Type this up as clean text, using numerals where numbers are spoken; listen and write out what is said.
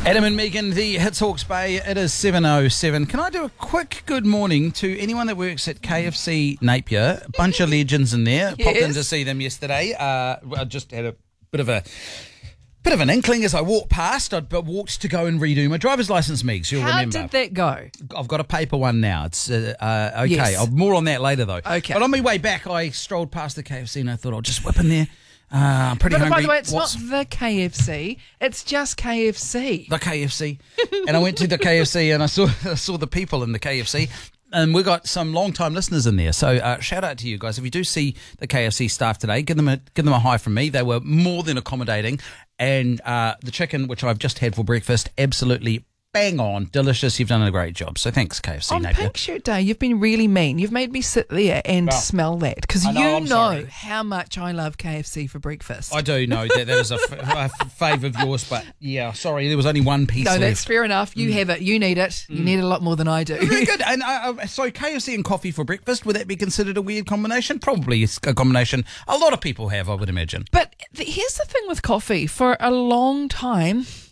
Adam and Megan, the Hits Hawke's Bay. It is 7:07. Can I do a quick good morning to anyone that works at KFC Napier? A bunch of legends in there. Yes. Popped in to see them yesterday. I just had a bit of an inkling as I walked past. I walked to go and redo my driver's license, Megs. You'll remember. How did that go? I've got a paper one now. It's okay. Yes. More on that later, though. Okay. But on my way back, I strolled past the KFC and I thought I'll just whip in there. I'm pretty But hungry. by the way, it's not the KFC. It's just KFC. The KFC. And I went to the KFC and I saw the people in the KFC. And we got some long-time listeners in there. So shout out to you guys. If you do see the KFC staff today, give them a hi from me. They were more than accommodating. And the chicken, which I've just had for breakfast, absolutely bang on, delicious. You've done a great job. So thanks, KFC On Napier. Pink Shirt Day, you've been really mean. You've made me sit there and smell that because I know, you I'm know sorry. how much I love KFC for breakfast. I do know that is a fave of yours, but yeah, sorry, there was only one piece No, left. that's fair enough. You have it. You need it. You need it a lot more than I do. Very good. And so KFC and coffee for breakfast, would that be considered a weird combination? Probably it's a combination a lot of people have, I would imagine. But here's the thing with coffee. For a long time,